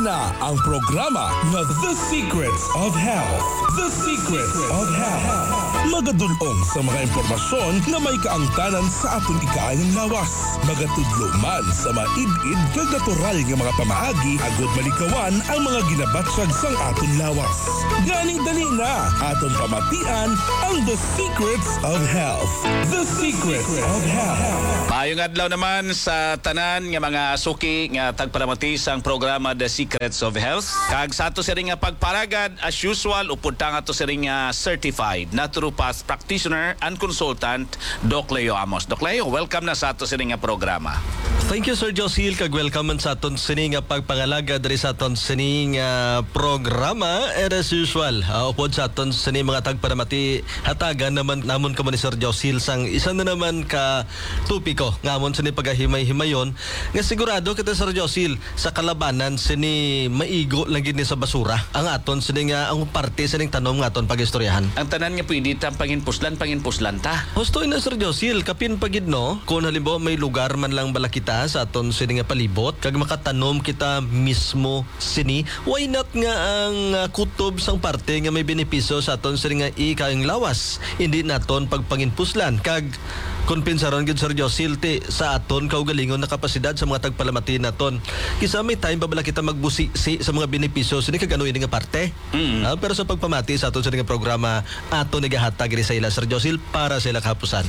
na ang programa na The Secrets of Health. The Secrets of Health. Magadulong sa mga impormasyon na may kaangtanan sa aton ikaayang lawas. Magatudlo man sa maid-id kag natural nga mga pamaagi agod malikawan ang mga ginabatsag sang aton lawas. Ganing dali na aton pamatian ang The Secrets of Health. The Secrets of Health. Maayong adlaw naman sa tanan nga mga suki nga tagpalamati sang programa The Secrets of Health. Kag sa ato siring nga pagparagad as usual upod ta nga ato siring nga certified naturopath practitioner and consultant Doc Leo Amos. Doc Leo, welcome na sa ato siring nga programa. Thank you Sir Josil, kag welcome man sa aton sining nga pagpangalaga diri sa aton sining programa. And as usual, upod sa aton sining mga tagpalamati hatagan naman namon kamo ni Sir Josil sang isa na naman ka tupiko ngamon sini pagahimay-himayon nga sigurado kita Sir Josil sa kalabanan sini maigo lang gid ni sa basura ang aton sini nga ang parte sining tanom nga aton pagistoryahan. Ang tanan nga pwede ta panginpuslan ta. Husto na Sir Josil, kapin pagid no kung halimbawa may lugar man lang bala kita sa aton sini nga palibot kag makatanom kita mismo sini, why not nga ang kutob sang parte nga may benepisyo sa aton sini nga ikaing lawas hindi naton pagpanginpuslan kag kompensaron gid Sir Josil ti sa aton kaugalingon na kapasidad sa mga tagpalamati naton. Kisa may time babala kita magbusi sa mga benepisyo sini kag ano ini nga parte. Pero sa pagpamati sa aton sa nga programa aton nagahatag sa ila Sir Josil para sa ila kahapusan.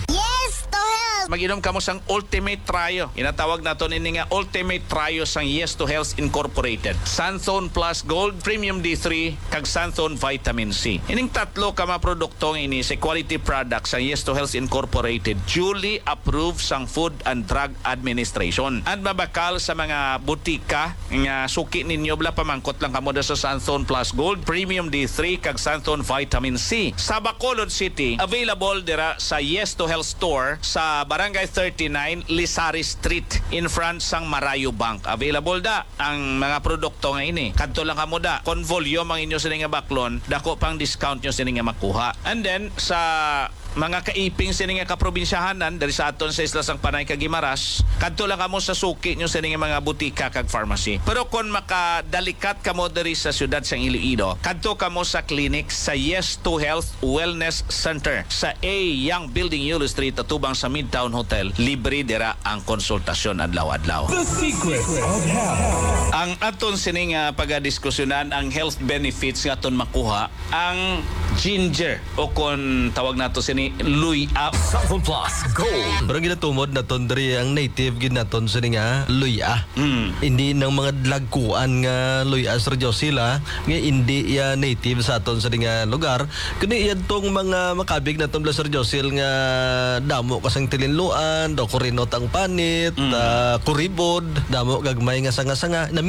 Mag-inom kamo sang Ultimate Trio. Inatawag naton ini nga Ultimate Trio sang Yes to Health Incorporated. Santhone Plus Gold, Premium D3, kag Santhone Vitamin C. Ining tatlo ka mga produktong ini sa quality products sang Yes to Health Incorporated, duly approved sang Food and Drug Administration. At mabakal sa mga butika nga suki ninyo bla pamangkot lang kamo sa Santhone Plus Gold, Premium D3, kag Santhone Vitamin C. Sa Bacolod City, available dira sa Yes to Health Store sa Barangay 39, Lisari Street, in front sang Marayo Bank. Available da ang mga produkto nga ini. Kadto lang kamo da. Kon volume ang inyo sini nga baklon, dako pang discount nyo sini nga makuha. And then sa mga kaiping sini nga kaprobinsyahanan dari sa aton sa Isla sang Panay kag Guimaras, kadto lang kamo sa suki nyo sini nga mga butika kag pharmacy. Pero kon makadalikat kamo diri sa syudad sang Iloilo, kadto kamo sa clinic sa Yes to Health Wellness Center sa A Young Building Yulo Street atubang sa Midtown Hotel. Libre dira ang konsultasyon adlaw-adlaw. The Secrets of Health. Ang aton sini nga pagadiskusyonan ang health benefits nga aton makuha ang ginger o kon tawag nato sini luya. Santhone Plus Gold. Pero ginatumod naton diri ang native gid naton sini nga luya. Hindi ng mga dlagkuan nga luya Sir Josil nga hindi ya native sa aton sini nga lugar. Kundi yadtong mga makabig naton Sir Josil nga damo kasang tilinluan, do kurinot ang panit, kuribod, damo gagmay nga sanga-sanga.